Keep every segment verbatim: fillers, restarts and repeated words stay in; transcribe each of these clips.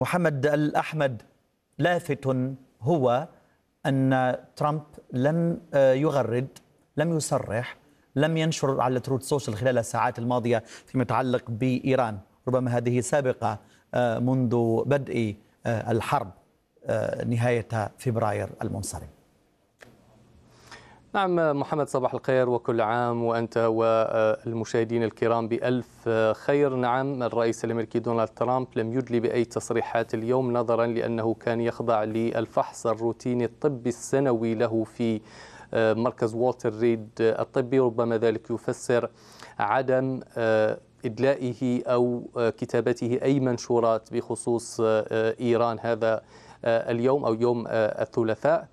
محمد الأحمد، لافت هو أن ترامب لم يغرد، لم يصرح، لم ينشر على تروت سوشيال خلال الساعات الماضية فيما يتعلق بإيران. ربما هذه سابقة منذ بدء الحرب نهاية فبراير المنصرم. نعم محمد، صباح الخير وكل عام وأنت والمشاهدين الكرام بألف خير. نعم، الرئيس الأمريكي دونالد ترامب لم يدلي بأي تصريحات اليوم، نظرا لأنه كان يخضع للفحص الروتيني الطبي السنوي له في مركز والتر ريد الطبي. ربما ذلك يفسر عدم إدلائه أو كتابته أي منشورات بخصوص إيران هذا اليوم أو يوم الثلاثاء.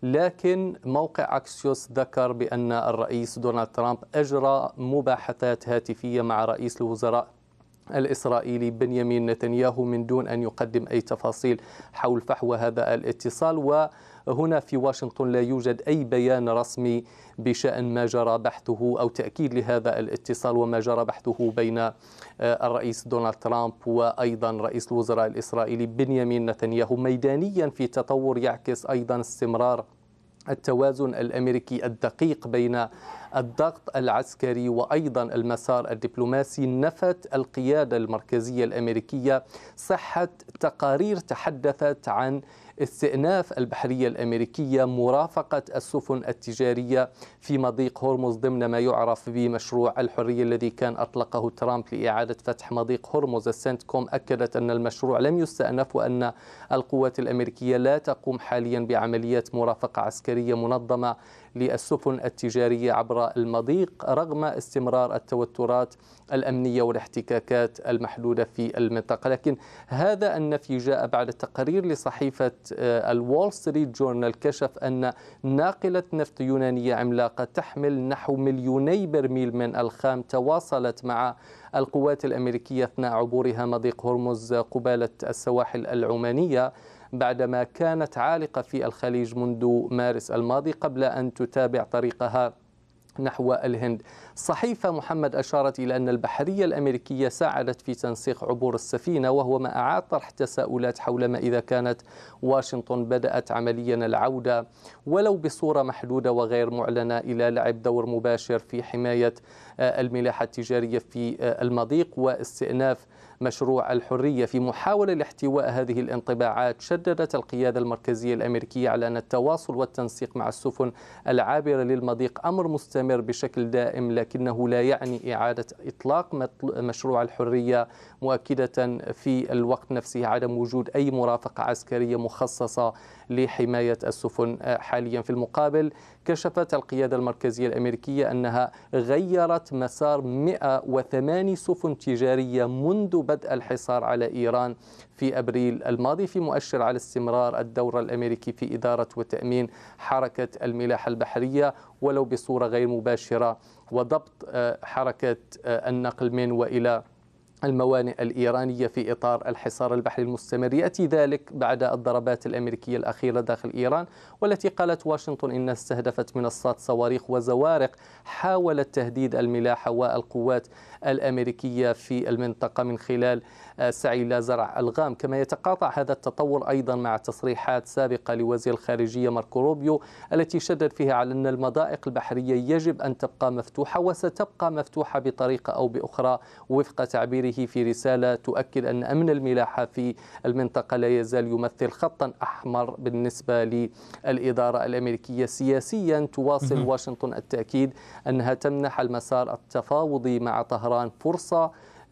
لكن موقع أكسيوس ذكر بأن الرئيس دونالد ترامب أجرى مباحثات هاتفية مع رئيس الوزراء الإسرائيلي بنيامين نتنياهو من دون أن يقدم أي تفاصيل حول فحوى هذا الاتصال. وهنا في واشنطن لا يوجد أي بيان رسمي بشأن ما جرى بحثه أو تأكيد لهذا الاتصال وما جرى بحثه بين الرئيس دونالد ترامب وأيضا رئيس الوزراء الإسرائيلي بنيامين نتنياهو. ميدانيا في تطور يعكس أيضا استمرار التوازن الأمريكي الدقيق بين الضغط العسكري وأيضا المسار الدبلوماسي. نفت القيادة المركزية الأمريكية صحة تقارير تحدثت عن استئناف البحرية الأمريكية مرافقة السفن التجارية في مضيق هرمز ضمن ما يعرف بمشروع الحرية الذي كان أطلقه ترامب لإعادة فتح مضيق هرمز. السنتكوم أكدت أن المشروع لم يستأنف وأن القوات الأمريكية لا تقوم حاليا بعمليات مرافقة عسكرية منظمة للسفن التجارية عبر المضيق رغم استمرار التوترات الأمنية والاحتكاكات المحدودة في المنطقة. لكن هذا النفي جاء بعد تقرير لصحيفة الوول ستريت جورنال كشف أن ناقلة نفط يونانية عملاقة تحمل نحو مليوني برميل من الخام تواصلت مع القوات الأمريكية أثناء عبورها مضيق هرمز قبالة السواحل العمانية بعدما كانت عالقة في الخليج منذ مارس الماضي قبل أن تتابع طريقها نحو الهند. صحيفة محمد أشارت إلى أن البحرية الأمريكية ساعدت في تنسيق عبور السفينة، وهو ما أعاد طرح تساؤلات حول ما إذا كانت واشنطن بدأت عمليا العودة ولو بصورة محدودة وغير معلنة إلى لعب دور مباشر في حماية الملاحة التجارية في المضيق واستئناف مشروع الحرية. في محاولة لاحتواء هذه الانطباعات شددت القيادة المركزية الأمريكية على أن التواصل والتنسيق مع السفن العابرة للمضيق أمر مستمر بشكل دائم، لكنه لا يعني إعادة إطلاق مشروع الحرية، مؤكدة في الوقت نفسه عدم وجود أي مرافقة عسكرية مخصصة لحماية السفن حاليا. في المقابل كشفت القيادة المركزية الأمريكية أنها غيرت مسار مئة وثمانية سفن تجارية منذ بدء الحصار على إيران في أبريل الماضي، في مؤشر على استمرار الدور الأمريكي في إدارة وتأمين حركة الملاحة البحرية ولو بصورة غير مباشرة، وضبط حركة النقل من وإلى الموانئ الإيرانية في إطار الحصار البحري المستمر. يأتي ذلك بعد الضربات الأمريكية الأخيرة داخل إيران، والتي قالت واشنطن إنها استهدفت منصات صواريخ وزوارق حاولت تهديد الملاحة والقوات الأمريكية في المنطقة من خلال سعي لا زرع ألغام. كما يتقاطع هذا التطور أيضا مع تصريحات سابقة لوزير الخارجية ماركو روبيو التي شدد فيها على أن المضائق البحرية يجب أن تبقى مفتوحة وستبقى مفتوحة بطريقة أو بأخرى وفق تعبيره في رسالة تؤكد أن أمن الملاحة في المنطقة لا يزال يمثل خطا أحمر بالنسبة للإدارة الأمريكية. سياسيا تواصل واشنطن التأكيد أنها تمنح المسار التفاوضي مع طهران فرصة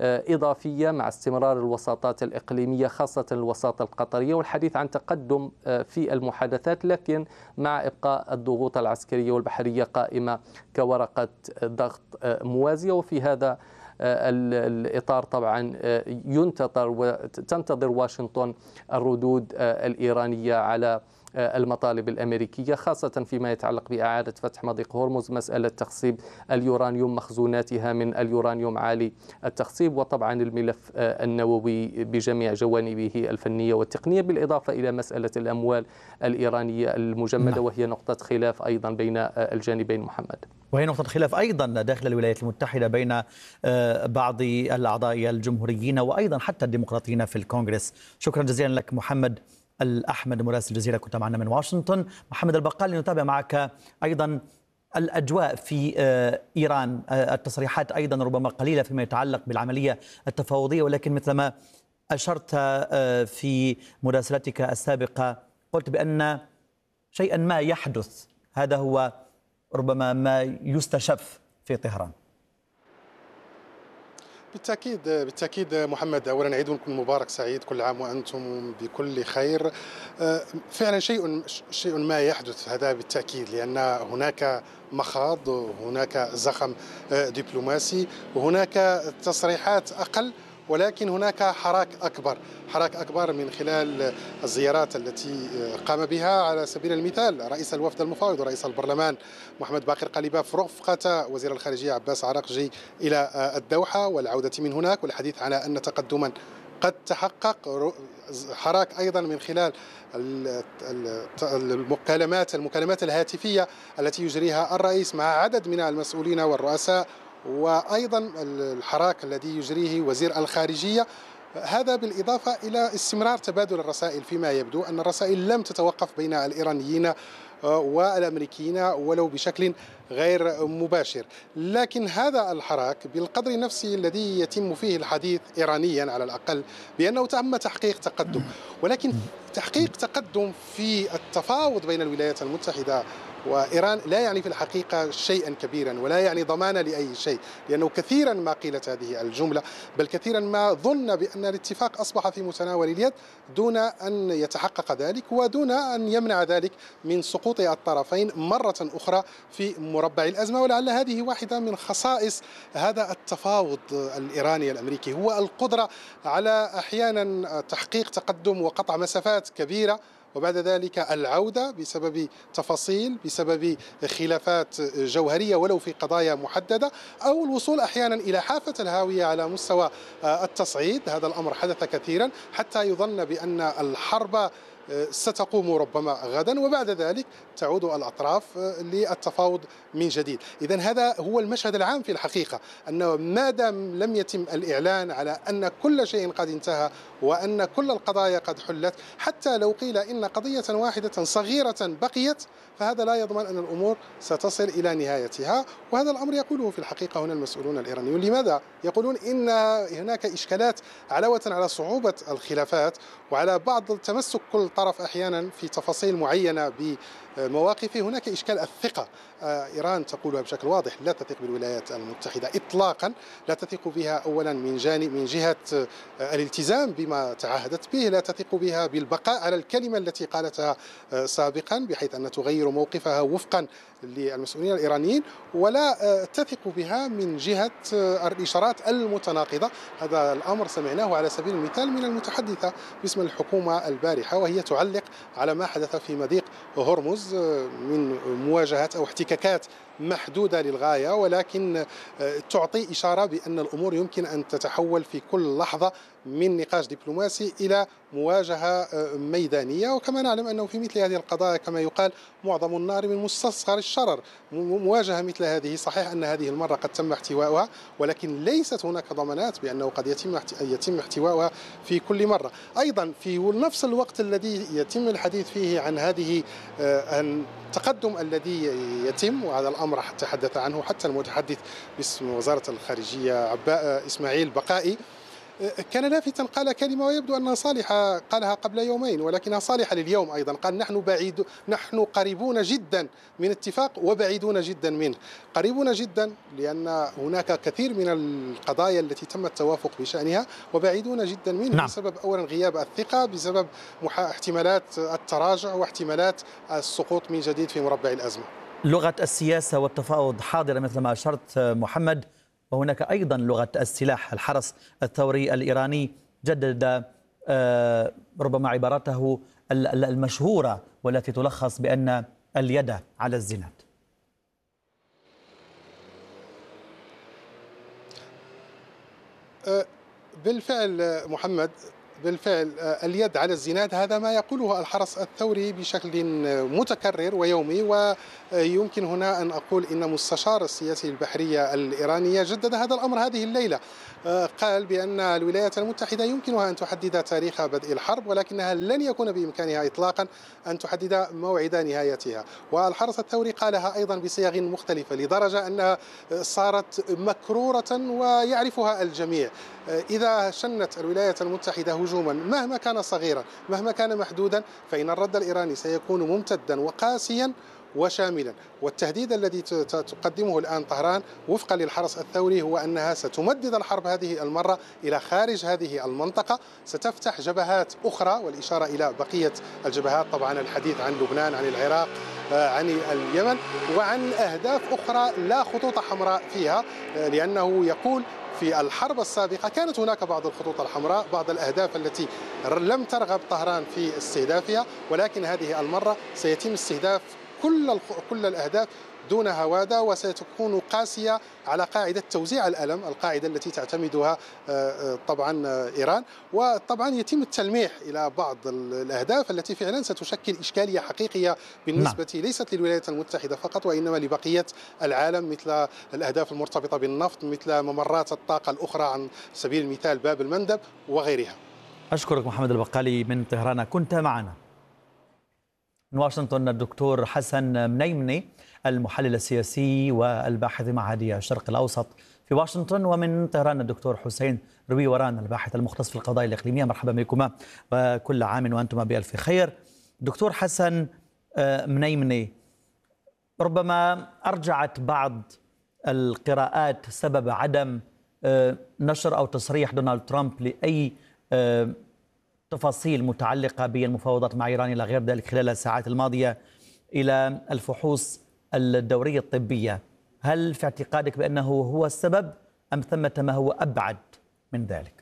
إضافية مع استمرار الوساطات الإقليمية خاصة الوساطة القطرية والحديث عن تقدم في المحادثات، لكن مع إبقاء الضغوط العسكرية والبحرية قائمة كورقة ضغط موازية. وفي هذا الإطار طبعا ينتظر وتنتظر واشنطن الردود الإيرانية على المطالب الأمريكية، خاصة فيما يتعلق بإعادة فتح مضيق هرمز، مسألة تخصيب اليورانيوم، مخزوناتها من اليورانيوم عالي التخصيب، وطبعا الملف النووي بجميع جوانبه الفنية والتقنية، بالإضافة إلى مسألة الأموال الإيرانية المجمدة، وهي نقطة خلاف أيضا بين الجانبين محمد. وهي نقطة خلاف أيضا داخل الولايات المتحدة بين بعض الأعضاء الجمهوريين وأيضا حتى الديمقراطيين في الكونغرس. شكرا جزيلا لك محمد الأحمد مراسل الجزيرة، كنت معنا من واشنطن. محمد البقالي، نتابع معك أيضا الأجواء في إيران، التصريحات أيضا ربما قليلة فيما يتعلق بالعملية التفاوضية، ولكن مثلما أشرت في مراسلتك السابقة قلت بأن شيئا ما يحدث، هذا هو ربما ما يستشف في طهران. بالتأكيد بالتأكيد محمد، أولا عيد مبارك سعيد، كل عام وأنتم بكل خير. فعلا شيء شيء ما يحدث، هذا بالتأكيد، لأن هناك مخاض، هناك زخم دبلوماسي، وهناك تصريحات أقل، ولكن هناك حراك أكبر حراك أكبر من خلال الزيارات التي قام بها على سبيل المثال رئيس الوفد المفاوض ورئيس البرلمان محمد باقر قليباف رفقة وزير الخارجية عباس عراقجي إلى الدوحة والعودة من هناك، والحديث على أن تقدما قد تحقق. حراك أيضا من خلال المكالمات المكالمات الهاتفية التي يجريها الرئيس مع عدد من المسؤولين والرؤساء، وأيضا الحراك الذي يجريه وزير الخارجية. هذا بالإضافة إلى استمرار تبادل الرسائل، فيما يبدو أن الرسائل لم تتوقف بين الإيرانيين والأمريكيين ولو بشكل غير مباشر. لكن هذا الحراك بالقدر نفسه الذي يتم فيه الحديث إيرانيا على الأقل بأنه تم تحقيق تقدم، ولكن تحقيق تقدم في التفاوض بين الولايات المتحدة وإيران لا يعني في الحقيقة شيئا كبيرا، ولا يعني ضمان لأي شيء، لأنه كثيرا ما قيلت هذه الجملة، بل كثيرا ما ظن بأن الاتفاق أصبح في متناول اليد دون أن يتحقق ذلك، ودون أن يمنع ذلك من سقوط الطرفين مرة أخرى في مربع الأزمة. ولعل هذه واحدة من خصائص هذا التفاوض الإيراني الأمريكي، هو القدرة على أحيانا تحقيق تقدم وقطع مسافات كبيرة، وبعد ذلك العودة بسبب تفاصيل، بسبب خلافات جوهرية ولو في قضايا محددة، أو الوصول أحيانا إلى حافة الهاوية على مستوى التصعيد. هذا الأمر حدث كثيرا حتى يظن بأن الحرب ستقوم ربما غدا، وبعد ذلك تعود الأطراف للتفاوض من جديد. إذن هذا هو المشهد العام في الحقيقة، أنه ما دام لم يتم الإعلان على أن كل شيء قد انتهى وأن كل القضايا قد حلت، حتى لو قيل إن قضية واحدة صغيرة بقيت، فهذا لا يضمن أن الأمور ستصل إلى نهايتها. وهذا الأمر يقوله في الحقيقة هنا المسؤولون الإيرانيون. لماذا؟ يقولون إن هناك إشكالات علاوة على صعوبة الخلافات وعلى بعض تمسك كل طرف أحيانا في تفاصيل معينة بمواقفه، هناك إشكال الثقة. إيران تقولها بشكل واضح، لا تثق بالولايات المتحدة إطلاقا، لا تثق بها أولا من جانب من جهة الالتزام بما تعهدت به، لا تثق بها بالبقاء على الكلمة التي قالتها سابقا بحيث أن تغير موقفها وفقا للمسؤولين الإيرانيين، ولا تثق بها من جهة الإشارات المتناقضة. هذا الأمر سمعناه على سبيل المثال من المتحدثة باسم الحكومة البارحة، وهي تعلق على ما حدث في مضيق هرمز من مواجهات أو احتكاكات محدودة للغاية، ولكن تعطي إشارة بأن الأمور يمكن أن تتحول في كل لحظة من نقاش دبلوماسي إلى مواجهة ميدانية. وكما نعلم أنه في مثل هذه القضايا كما يقال معظم النار من مستصغر الشرر. مواجهة مثل هذه صحيح أن هذه المرة قد تم احتوائها، ولكن ليست هناك ضمانات بأنه قد يتم يتم احتوائها في كل مرة. أيضا في نفس الوقت الذي يتم الحديث فيه عن هذه التقدم الذي يتم، وهذا الأمر تحدث عنه حتى المتحدث باسم وزارة الخارجية عباء إسماعيل بقائي، كان لافتا، قال كلمة ويبدو أنها صالحة، قالها قبل يومين ولكنها صالحة لليوم أيضا. قال نحن بعيد نحن قريبون جدا من اتفاق وبعيدون جدا منه. قريبون جدا لأن هناك كثير من القضايا التي تم التوافق بشأنها، وبعيدون جدا منه نعم. بسبب أولا غياب الثقة، بسبب احتمالات التراجع واحتمالات السقوط من جديد في مربع الأزمة. لغة السياسة والتفاوض حاضرة مثل ما أشرت محمد، وهناك أيضا لغة السلاح. الحرس الثوري الإيراني جدد ربما عبارته المشهورة والتي تلخص بأن اليد على الزناد؟ بالفعل محمد، بالفعل اليد على الزناد هذا ما يقوله الحرس الثوري بشكل متكرر ويومي. ويمكن هنا أن أقول إن مستشار السياسي البحرية الإيرانية جدد هذا الأمر هذه الليلة. قال بأن الولايات المتحدة يمكنها أن تحدد تاريخ بدء الحرب، ولكنها لن يكون بإمكانها إطلاقا أن تحدد موعد نهايتها. والحرس الثوري قالها أيضا بصيغ مختلفة لدرجة أنها صارت مكرورة ويعرفها الجميع. إذا شنت الولايات المتحدة هجوما مهما كان صغيرا مهما كان محدودا، فإن الرد الإيراني سيكون ممتدا وقاسيا وشاملا. والتهديد الذي تقدمه الآن طهران وفقا للحرس الثوري هو أنها ستمدد الحرب هذه المرة إلى خارج هذه المنطقة، ستفتح جبهات أخرى، والإشارة إلى بقية الجبهات، طبعا الحديث عن لبنان، عن العراق، عن اليمن، وعن أهداف أخرى لا خطوط حمراء فيها، لأنه يقول في الحرب السابقة كانت هناك بعض الخطوط الحمراء، بعض الأهداف التي لم ترغب طهران في استهدافها، ولكن هذه المرة سيتم استهداف كل كل الأهداف دون هوادة، وستكون قاسية على قاعدة توزيع الألم، القاعدة التي تعتمدها طبعا إيران. وطبعا يتم التلميح إلى بعض الأهداف التي فعلا ستشكل إشكالية حقيقية بالنسبة نعم. ليست للولايات المتحدة فقط، وإنما لبقية العالم، مثل الأهداف المرتبطة بالنفط، مثل ممرات الطاقة الأخرى، عن سبيل المثال باب المندب وغيرها. أشكرك محمد البقالي من طهران، كنت معنا. من واشنطن الدكتور حسن منيمني المحلل السياسي والباحث معهدية الشرق الأوسط في واشنطن، ومن طهران الدكتور حسين رويوران الباحث المختص في القضايا الإقليمية. مرحبا بكما وكل عام وأنتم بألف خير. دكتور حسن منيمني، ربما أرجعت بعض القراءات سبب عدم نشر أو تصريح دونالد ترامب لأي تفاصيل متعلقة بالمفاوضات مع إيران إلى غير ذلك خلال الساعات الماضية إلى الفحوص الدورية الطبية. هل في اعتقادك بأنه هو السبب أم ثمة ما هو أبعد من ذلك؟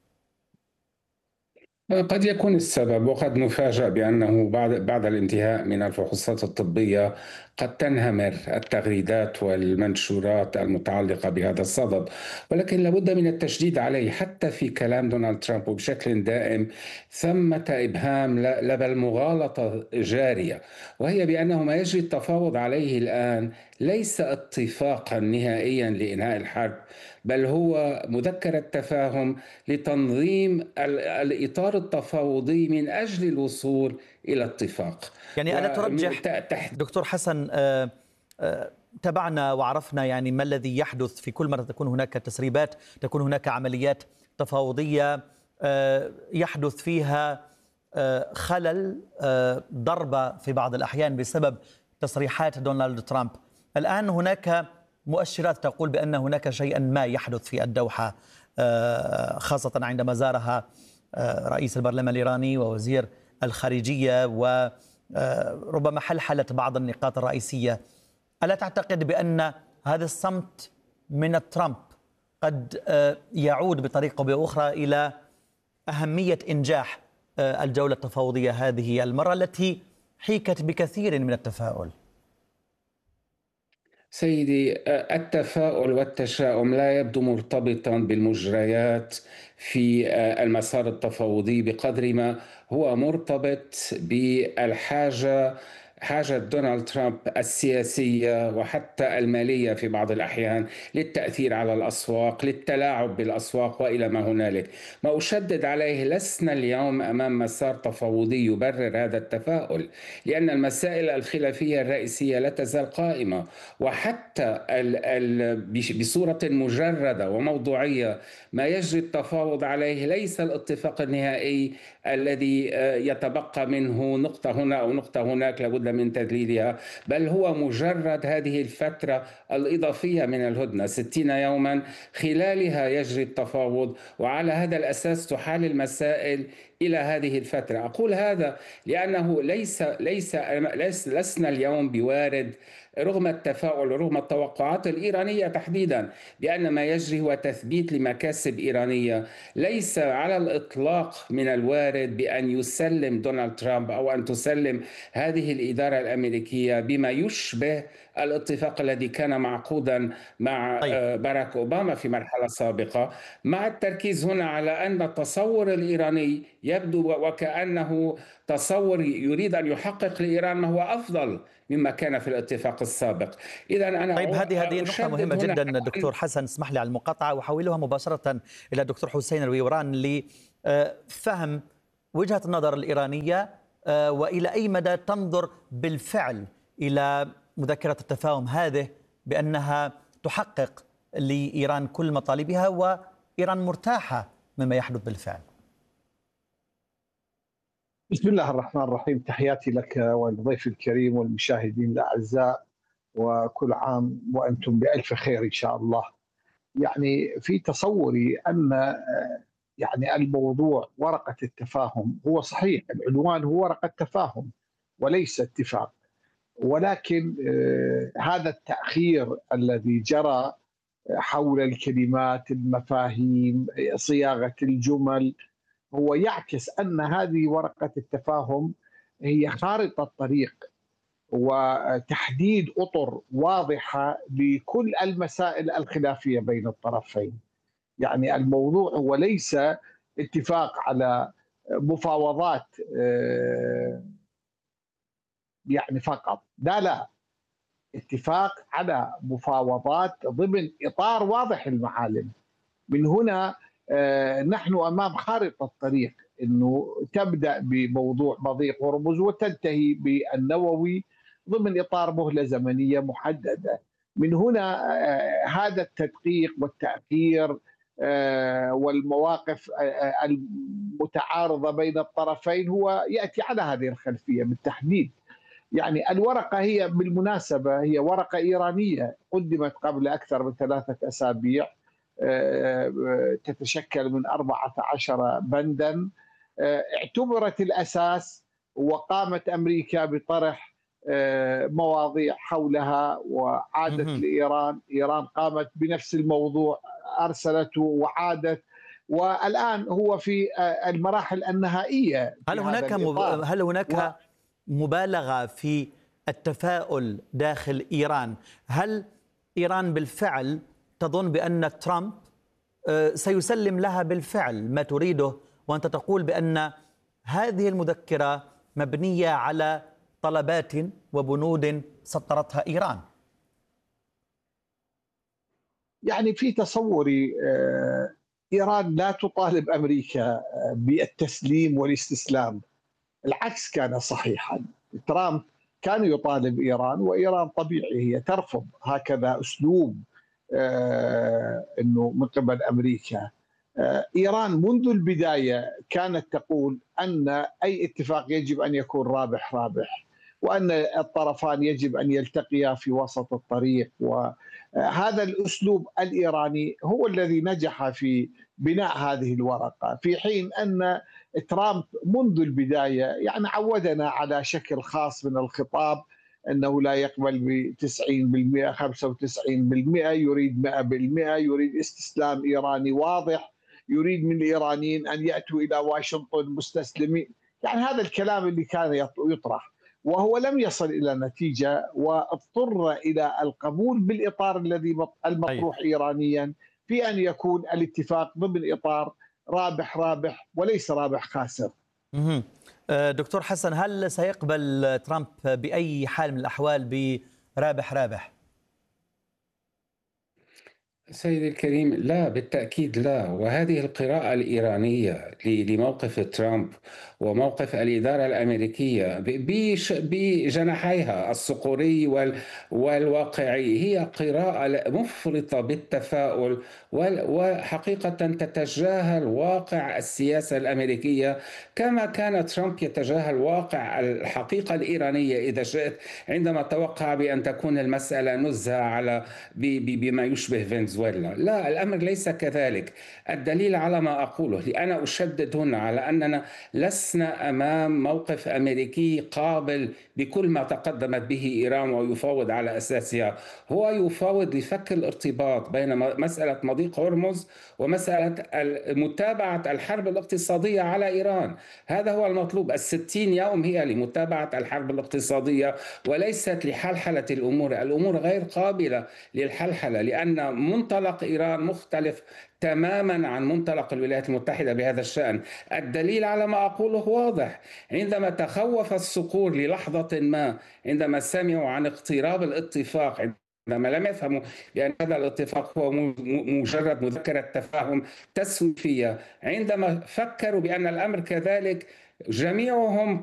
قد يكون السبب، وقد نفاجأ بأنه بعد بعد الانتهاء من الفحوصات الطبية قد تنهمر التغريدات والمنشورات المتعلقة بهذا الصدد، ولكن لابد من التشديد عليه. حتى في كلام دونالد ترامب وبشكل دائم ثمة إبهام لا بل مغالطة جارية، وهي بأنه ما يجري التفاوض عليه الآن ليس اتفاقا نهائيا لإنهاء الحرب، بل هو مذكرة تفاهم لتنظيم الإطار التفاوضي من أجل الوصول إلى اتفاق. يعني ألا ترجح دكتور حسن، آه آه تابعنا وعرفنا يعني ما الذي يحدث في كل مرة تكون هناك تسريبات، تكون هناك عمليات تفاوضية آه يحدث فيها آه خلل، آه ضربة في بعض الأحيان بسبب تصريحات دونالد ترامب. الآن هناك مؤشرات تقول بأن هناك شيئا ما يحدث في الدوحة، آه خاصة عندما زارها آه رئيس البرلمان الإيراني ووزير الخارجية، وربما حلحلت بعض النقاط الرئيسية. ألا تعتقد بأن هذا الصمت من ترامب قد يعود بطريقة أو بأخرى إلى أهمية إنجاح الجولة التفاوضية هذه المرة التي حيكت بكثير من التفاؤل؟ سيدي، التفاؤل والتشاؤم لا يبدو مرتبطا بالمجريات في المسار التفاوضي بقدر ما هو مرتبط بالحاجة حاجة دونالد ترامب السياسية وحتى المالية في بعض الأحيان للتأثير على الأسواق، للتلاعب بالأسواق وإلى ما هنالك. ما أشدد عليه، لسنا اليوم أمام مسار تفاوضي يبرر هذا التفاؤل، لأن المسائل الخلافية الرئيسية لا تزال قائمة، وحتى ال ال بصورة مجردة وموضوعية ما يجري التفاوض عليه ليس الاتفاق النهائي الذي يتبقى منه نقطة هنا أو نقطة هناك لابد من تدليلها، بل هو مجرد هذه الفترة الإضافية من الهدنة ستين يوما خلالها يجري التفاوض، وعلى هذا الأساس تحال المسائل إلى هذه الفترة. أقول هذا لأنه ليس ليس ليس لسنا اليوم بوارد، رغم التفاؤل ورغم التوقعات الإيرانية تحديدا بأن ما يجري هو تثبيت لمكاسب إيرانية. ليس على الإطلاق من الوارد بأن يسلم دونالد ترامب أو أن تسلم هذه الإدارة الأمريكية بما يشبه الاتفاق الذي كان معقودا مع طيب. باراك أوباما في مرحلة سابقة، مع التركيز هنا على أن التصور الإيراني يبدو وكأنه تصور يريد أن يحقق لإيران ما هو أفضل مما كان في الاتفاق السابق. إذا أنا طيب، هذه هذه النقطة مهمة جدا دكتور حسن. اسمح لي على المقاطعة وحولها مباشرة إلى الدكتور حسين الويوران لفهم وجهة النظر الإيرانية وإلى أي مدى تنظر بالفعل إلى مذكرة التفاهم هذه بأنها تحقق لإيران كل مطالبها وإيران مرتاحة مما يحدث بالفعل. بسم الله الرحمن الرحيم، تحياتي لك والضيف الكريم والمشاهدين الأعزاء، وكل عام وأنتم بألف خير إن شاء الله. يعني في تصوري أن يعني الموضوع ورقة التفاهم هو صحيح، العنوان هو ورقة تفاهم وليس اتفاق، ولكن هذا التأخير الذي جرى حول الكلمات، المفاهيم، صياغة الجمل، هو يعكس أن هذه ورقة التفاهم هي خارطة طريق وتحديد أطر واضحة لكل المسائل الخلافية بين الطرفين. يعني الموضوع هو ليس اتفاق على مفاوضات يعني فقط، لا لا، اتفاق على مفاوضات ضمن إطار واضح المعالم. من هنا نحن أمام خارطة طريق، أنه تبدأ بموضوع مضيق هرمز وتنتهي بالنووي ضمن إطار مهلة زمنية محددة. من هنا هذا التدقيق والتأخير والمواقف المتعارضة بين الطرفين هو يأتي على هذه الخلفية بالتحديد. يعني الورقة هي بالمناسبة هي ورقة إيرانية قدمت قبل أكثر من ثلاثة أسابيع، تتشكل من أربعة عشر بندا، اعتبرت الأساس، وقامت أمريكا بطرح مواضيع حولها وعادت لإيران. إيران قامت بنفس الموضوع، أرسلته وعادت، والآن هو في المراحل النهائية. هل هناك مب... هل هناك و... مبالغة في التفاؤل داخل إيران؟ هل إيران بالفعل تظن بأن ترامب سيسلم لها بالفعل ما تريده، وأنت تقول بأن هذه المذكرة مبنية على طلبات وبنود سطرتها إيران؟ يعني في تصوري إيران لا تطالب أمريكا بالتسليم والاستسلام، العكس كان صحيحا. ترامب كان يطالب إيران، وإيران طبيعي هي ترفض هكذا أسلوب آه أنه من قبل أمريكا. آه إيران منذ البداية كانت تقول أن أي اتفاق يجب أن يكون رابح رابح، وأن الطرفان يجب أن يلتقيا في وسط الطريق، وهذا الأسلوب الإيراني هو الذي نجح في بناء هذه الورقة، في حين أن ترامب منذ البداية يعني عودنا على شكل خاص من الخطاب، أنه لا يقبل ب تسعين بالمئة خمسة وتسعين بالمئة، يريد مئة بالمئة، يريد استسلام إيراني واضح، يريد من الإيرانيين أن يأتوا إلى واشنطن مستسلمين. يعني هذا الكلام اللي كان يطرح، وهو لم يصل إلى نتيجة، واضطر إلى القبول بالإطار الذي المطروح إيرانيا، في أن يكون الاتفاق ضمن إطار رابح رابح وليس رابح خاسر. دكتور حسن، هل سيقبل ترامب بأي حال من الأحوال برابح رابح؟ سيدي الكريم، لا، بالتأكيد لا. وهذه القراءة الإيرانية لموقف ترامب وموقف الإدارة الأمريكية بجناحيها الصقوري والواقعي هي قراءة مفرطة بالتفاؤل، وحقيقة تتجاهل واقع السياسة الأمريكية كما كان ترامب يتجاهل واقع الحقيقة الإيرانية إذا شئت، عندما توقع بأن تكون المسألة نزهة على بما يشبه فنزويلا. فنزويلا. لا، الأمر ليس كذلك. الدليل على ما أقوله، لأنا أشدد هنا على أننا لسنا أمام موقف أمريكي قابل بكل ما تقدمت به إيران ويفاوض على أساسها. هو يفاوض لفك الارتباط بين مسألة مضيق هرمز ومسألة متابعة الحرب الاقتصادية على إيران. هذا هو المطلوب. الستين يوم هي لمتابعة الحرب الاقتصادية وليست لحلحلة الأمور. الأمور غير قابلة للحلحلة لأن منطلق إيران مختلف تماما عن منطلق الولايات المتحدة بهذا الشأن. الدليل على ما أقوله واضح. عندما تخوف الصقور للحظة ما عندما سمعوا عن اقتراب الاتفاق، عندما لم يفهموا بأن هذا الاتفاق هو مجرد مذكرة تفاهم تسويفية، عندما فكروا بأن الأمر كذلك، جميعهم